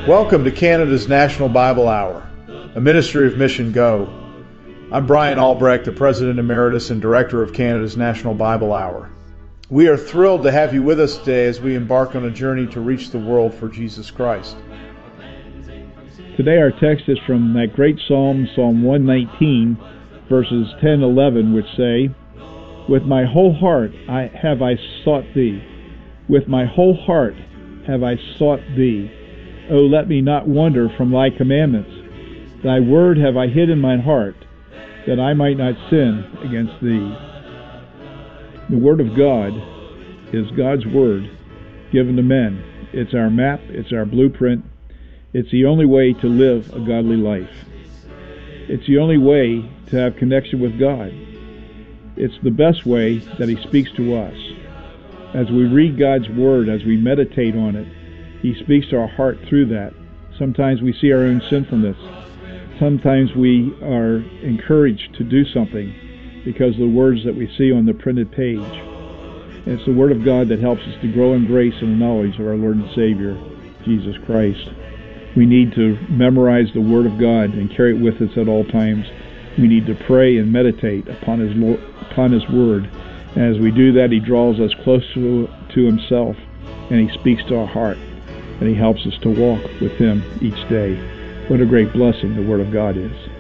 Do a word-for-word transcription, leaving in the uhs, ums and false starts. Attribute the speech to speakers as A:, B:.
A: Welcome to Canada's National Bible Hour, a ministry of Mission Go. I'm Brian Albrecht, the President Emeritus and Director of Canada's National Bible Hour. We are thrilled to have you with us today as we embark on a journey to reach the world for Jesus Christ.
B: Today our text is from that great psalm, Psalm one nineteen, verses ten and eleven, which say, "With my whole heart I have I sought thee. With my whole heart have I sought thee. O let me not wander from thy commandments. Thy word have I hid in mine heart, that I might not sin against thee." The Word of God is God's Word given to men. It's our map, it's our blueprint. It's the only way to live a godly life. It's the only way to have connection with God. It's the best way that He speaks to us. As we read God's Word, as we meditate on it, He speaks to our heart through that. Sometimes we see our own sinfulness. Sometimes we are encouraged to do something because of the words that we see on the printed page. And it's the Word of God that helps us to grow in grace and the knowledge of our Lord and Savior, Jesus Christ. We need to memorize the Word of God and carry it with us at all times. We need to pray and meditate upon His Lord, upon His Word. And as we do that, He draws us closer to, to Himself, and He speaks to our heart, and He helps us to walk with Him each day. What a great blessing the Word of God is.